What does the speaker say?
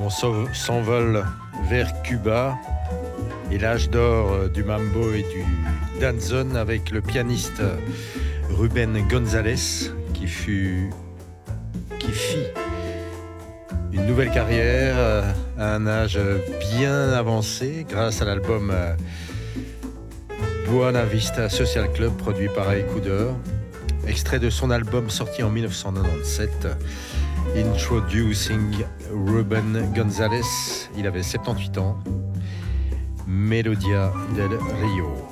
s'envole vers Cuba et l'âge d'or du mambo et du danzón avec le pianiste Rubén González qui fit une nouvelle carrière à un âge bien avancé grâce à l'album Buena Vista Social Club produit par Ecuador, extrait de son album sorti en 1997, Introducing Rubén González. Il avait 78 ans. Melodia del Rio.